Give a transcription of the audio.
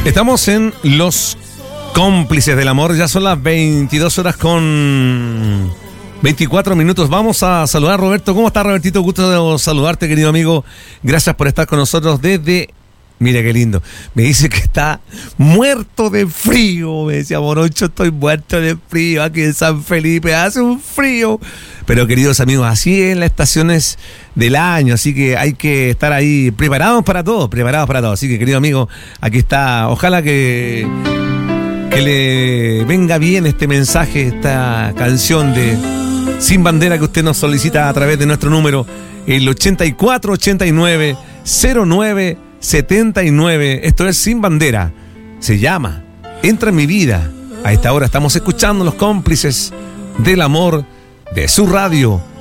Estamos en Los Cómplices del Amor. Ya son las 22 horas con 24 minutos. Vamos a saludar a Roberto. ¿Cómo estás, Robertito? Gusto de saludarte, querido amigo. Gracias por estar con nosotros desde... Mira qué lindo. Me dice que está muerto de frío. Me decía, Morocho, estoy muerto de frío. Aquí en San Felipe hace un frío. Pero, queridos amigos, así es en las estaciones del año. Así que hay que estar ahí preparados para todo. Así que, querido amigo, aquí está. Ojalá que le venga bien este mensaje, esta canción de Sin Bandera que usted nos solicita a través de nuestro número, el 8489-0979. Esto es Sin Bandera. Se llama Entra en mi vida. A esta hora estamos escuchando Los Cómplices del Amor de su radio